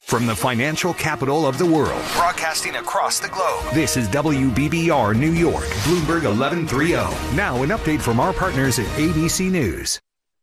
From the financial capital of the world, broadcasting across the globe, this is WBBR New York, Bloomberg 1130. Now an update from our partners at ABC News.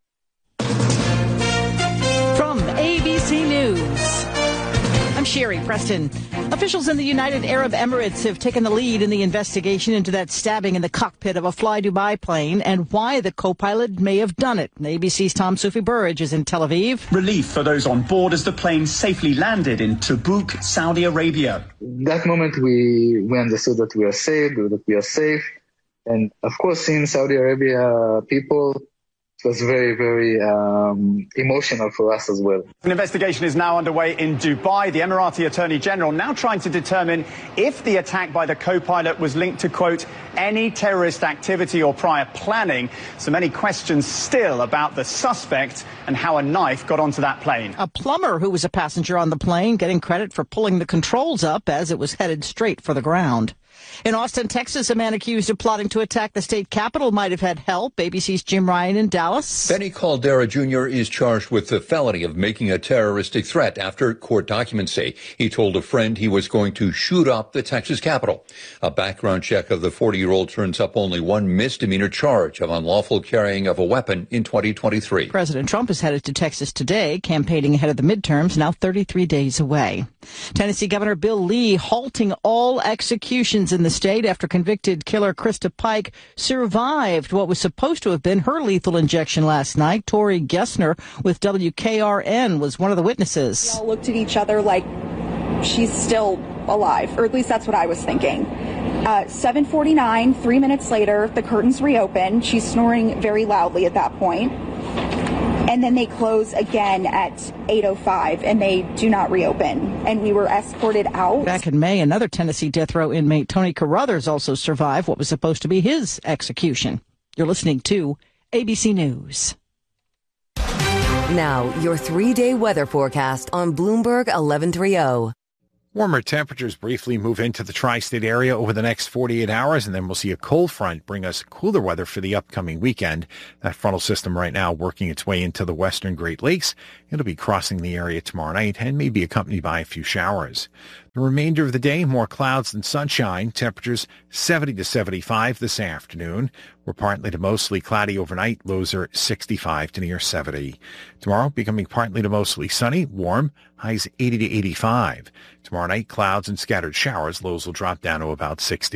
From ABC News, I'm Sherry Preston. Officials in the United Arab Emirates have taken the lead in the investigation into that stabbing in the cockpit of a Fly Dubai plane and why the co-pilot may have done it. ABC's Tom Sufi Burridge is in Tel Aviv. Relief for those on board as the plane safely landed in Tabuk, Saudi Arabia. That moment we understood that we are safe. And of course, in Saudi Arabia, people, it was very, very emotional for us as well. An investigation is now underway in Dubai. The Emirati Attorney General now trying to determine if the attack by the co-pilot was linked to, quote, any terrorist activity or prior planning. So many questions still about the suspect and how a knife got onto that plane. A plumber who was a passenger on the plane getting credit for pulling the controls up as it was headed straight for the ground. In Austin, Texas, a man accused of plotting to attack the state capitol might have had help. ABC's Jim Ryan in Dallas. Benny Caldera Jr. is charged with the felony of making a terroristic threat after court documents say he told a friend he was going to shoot up the Texas Capitol. A background check of the 40-year-old turns up only one misdemeanor charge of unlawful carrying of a weapon in 2023. President Trump is headed to Texas today, campaigning ahead of the midterms, now 33 days away. Tennessee Governor Bill Lee halting all executions in the state after convicted killer Krista Pike survived what was supposed to have been her lethal injection last night. Tori Gessner with WKRN was one of the witnesses. We all looked at each other like she's still alive, or at least that's what I was thinking. 7:49, 3 minutes later, the curtains reopen. She's snoring very loudly at that point. And then they close again at 8:05, and they do not reopen. And we were escorted out. Back in May, another Tennessee death row inmate, Tony Carruthers, also survived what was supposed to be his execution. You're listening to ABC News. Now, your 3-day weather forecast on Bloomberg 1130. Warmer temperatures briefly move into the tri-state area over the next 48 hours, and then we'll see a cold front bring us cooler weather for the upcoming weekend. That frontal system right now working its way into the western Great Lakes. It'll be crossing the area tomorrow night and may be accompanied by a few showers. The remainder of the day, more clouds than sunshine. Temperatures 70 to 75 this afternoon. We're partly to mostly cloudy overnight. Lows are 65 to near 70. Tomorrow, becoming partly to mostly sunny, warm. Highs 80 to 85. Tomorrow night, clouds and scattered showers. Lows will drop down to about 60.